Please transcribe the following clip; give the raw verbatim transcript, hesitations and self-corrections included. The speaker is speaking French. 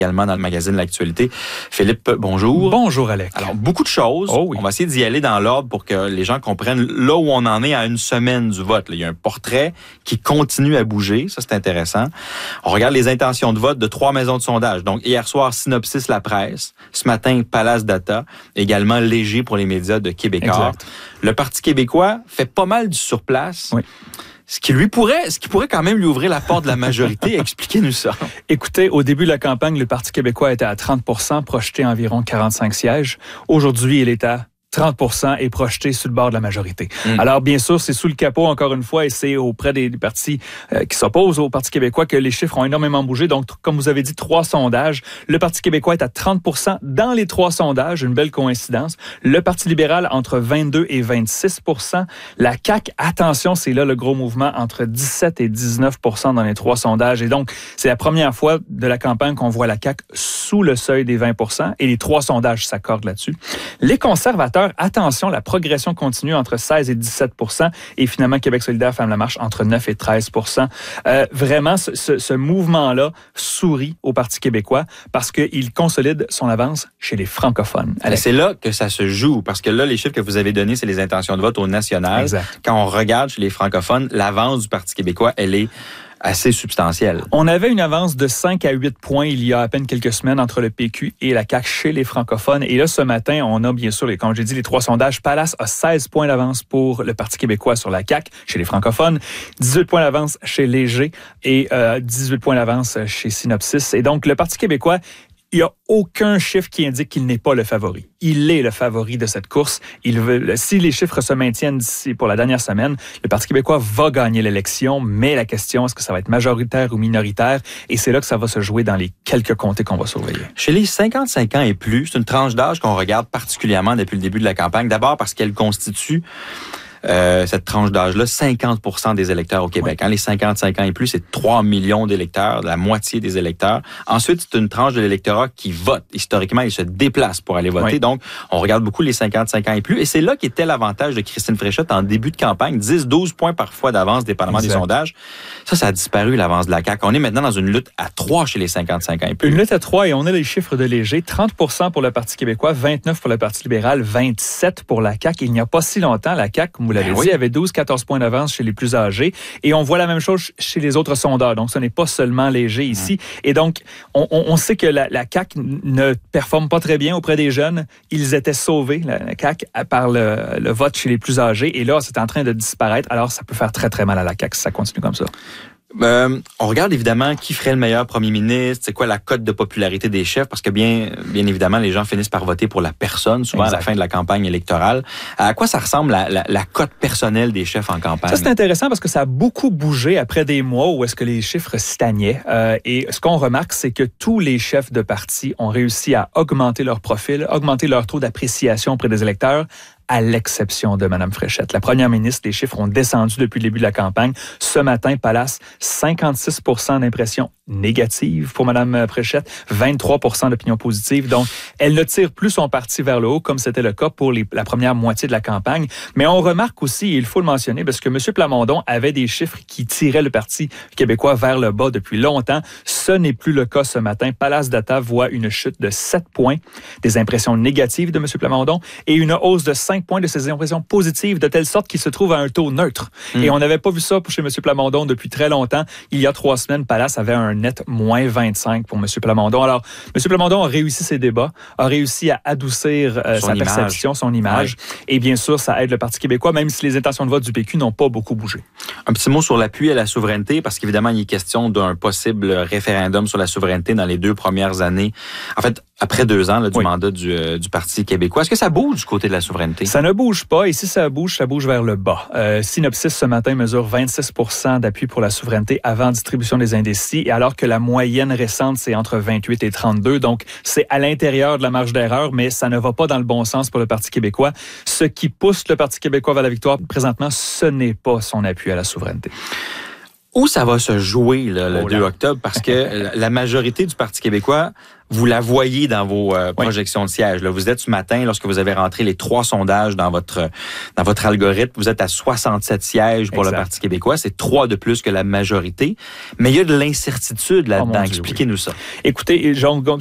également dans le magazine L'Actualité. Philippe, bonjour. Bonjour, Alex. Alors, beaucoup de choses. Oh oui. On va essayer d'y aller dans l'ordre pour que les gens comprennent là où on en est à une semaine du vote. Là, il y a un portrait qui continue à bouger. Ça, c'est intéressant. On regarde les intentions de vote de trois maisons de sondage. Donc, hier soir, Synopsis, La Presse. Ce matin, Palace Data. Également, Léger pour les médias de Québécois. Exact. Le Parti québécois fait pas mal du surplace. Oui. Ce qui lui pourrait, ce qui pourrait quand même lui ouvrir la porte de la majorité. Expliquez-nous ça. Écoutez, au début de la campagne, le Parti québécois était à trente pour cent, projeté environ quarante-cinq sièges. Aujourd'hui, il est à trente pour cent est projeté sur le bord de la majorité. Mmh. Alors, bien sûr, c'est sous le capot, encore une fois, et c'est auprès des, des partis euh, qui s'opposent au Parti québécois que les chiffres ont énormément bougé. Donc, comme vous avez dit, trois sondages. Le Parti québécois est à trente pour cent dans les trois sondages, une belle coïncidence. Le Parti libéral, entre vingt-deux et vingt-six pour cent. La C A Q, attention, c'est là le gros mouvement, entre dix-sept et dix-neuf pour cent dans les trois sondages. Et donc, c'est la première fois de la campagne qu'on voit la C A Q sous le seuil des vingt pour cent, et les trois sondages s'accordent là-dessus. Les conservateurs, attention, la progression continue entre seize et dix-sept pour cent et finalement Québec solidaire ferme la marche entre neuf et treize pour cent. Euh, vraiment, ce, ce, ce mouvement-là sourit au Parti québécois parce qu'il consolide son avance chez les francophones. Alex. C'est là que ça se joue parce que là, les chiffres que vous avez donnés, c'est les intentions de vote au national. Exact. Quand on regarde chez les francophones, l'avance du Parti québécois, elle est assez substantielle. On avait une avance de cinq à huit points il y a à peine quelques semaines entre le P Q et la C A Q chez les francophones. Et là, ce matin, on a bien sûr, les, comme j'ai dit, les trois sondages. Palace a seize points d'avance pour le Parti québécois sur la C A Q chez les francophones, dix-huit points d'avance chez Léger et euh, dix-huit points d'avance chez Synopsis. Et donc, le Parti québécois, il n'y a aucun chiffre qui indique qu'il n'est pas le favori. Il est le favori de cette course. Il veut, si les chiffres se maintiennent d'ici pour la dernière semaine, le Parti québécois va gagner l'élection, mais la question, est-ce que ça va être majoritaire ou minoritaire? Et c'est là que ça va se jouer dans les quelques comtés qu'on va surveiller. Chez les cinquante-cinq ans et plus, c'est une tranche d'âge qu'on regarde particulièrement depuis le début de la campagne. D'abord parce qu'elle constitue Euh, cette tranche d'âge-là, cinquante pour cent des électeurs au Québec. Oui. Hein, les cinquante-cinq ans et plus, c'est trois millions d'électeurs, la moitié des électeurs. Ensuite, c'est une tranche de l'électorat qui vote. Historiquement, ils se déplacent pour aller voter. Oui. Donc, on regarde beaucoup les cinquante-cinq ans et plus. Et c'est là qu'était l'avantage de Christine Fréchette en début de campagne. dix, douze points parfois d'avance, dépendamment exact. Des sondages. Ça, ça a disparu, l'avance de la C A Q. On est maintenant dans une lutte à trois chez les cinquante-cinq ans et plus. Une lutte à trois, et on a les chiffres de Léger. trente pour cent pour le Parti québécois, vingt-neuf pour le Parti libéral, vingt-sept pour la C A Q. Il n'y a pas si longtemps, la C A Q, comme vous l'avez ben dit, oui. avait douze à quatorze points d'avance chez les plus âgés. Et on voit la même chose chez les autres sondeurs. Donc, ce n'est pas seulement Léger ici. Mmh. Et donc, on, on, on sait que la, la C A Q ne performe pas très bien auprès des jeunes. Ils étaient sauvés, la, la C A Q, par le, le vote chez les plus âgés. Et là, c'est en train de disparaître. Alors, ça peut faire très, très mal à la C A Q si ça continue comme ça. Euh, on regarde évidemment qui ferait le meilleur premier ministre, c'est quoi la cote de popularité des chefs, parce que bien, bien évidemment, les gens finissent par voter pour la personne, souvent exact. À la fin de la campagne électorale. À quoi ça ressemble la, la, la cote personnelle des chefs en campagne? Ça, c'est intéressant parce que ça a beaucoup bougé après des mois où est-ce que les chiffres stagnaient. Euh, et ce qu'on remarque, c'est que tous les chefs de parti ont réussi à augmenter leur profil, augmenter leur taux d'appréciation auprès des électeurs, à l'exception de Mme Fréchette. La première ministre, les chiffres ont descendu depuis le début de la campagne. Ce matin, Palace, cinquante-six pour cent d'impressions négatives pour Mme Fréchette, vingt-trois pour cent d'opinions positives. Donc, elle ne tire plus son parti vers le haut comme c'était le cas pour les, la première moitié de la campagne. Mais on remarque aussi, et il faut le mentionner, parce que M. Plamondon avait des chiffres qui tiraient le Parti québécois vers le bas depuis longtemps. Ce n'est plus le cas ce matin. Palace Data voit une chute de sept points des impressions négatives de M. Plamondon et une hausse de cinq points de ses impressions positives, de telle sorte qu'il se trouve à un taux neutre. Mmh. Et on n'avait pas vu ça chez M. Plamondon depuis très longtemps. Il y a trois semaines, Palace avait un net moins vingt-cinq pour M. Plamondon. Alors, M. Plamondon a réussi ses débats, a réussi à adoucir euh, sa image. perception, son image. Ouais. Et bien sûr, ça aide le Parti québécois, même si les intentions de vote du P Q n'ont pas beaucoup bougé. Un petit mot sur l'appui à la souveraineté, parce qu'évidemment, il est question d'un possible référendum sur la souveraineté dans les deux premières années. En fait, après deux ans là, du oui. mandat du, euh, du Parti québécois. Est-ce que ça bouge du côté de la souveraineté? Ça ne bouge pas. Et si ça bouge, ça bouge vers le bas. Euh, Synopsis, ce matin, mesure vingt-six pour cent d'appui pour la souveraineté avant distribution des indécis, et alors que la moyenne récente, c'est entre vingt-huit et trente-deux. Donc, c'est à l'intérieur de la marge d'erreur, mais ça ne va pas dans le bon sens pour le Parti québécois. Ce qui pousse le Parti québécois vers la victoire, présentement, ce n'est pas son appui à la souveraineté. Où ça va se jouer là, le oh deux octobre? Parce que la majorité du Parti québécois vous la voyez dans vos euh, projections oui. de sièges. Là, vous êtes ce matin, lorsque vous avez rentré les trois sondages dans votre dans votre algorithme, vous êtes à soixante-sept sièges pour exact. Le Parti québécois. C'est trois de plus que la majorité. Mais il y a de l'incertitude là-dedans. Oh Dieu, Expliquez-nous oui. ça. Écoutez, Jean,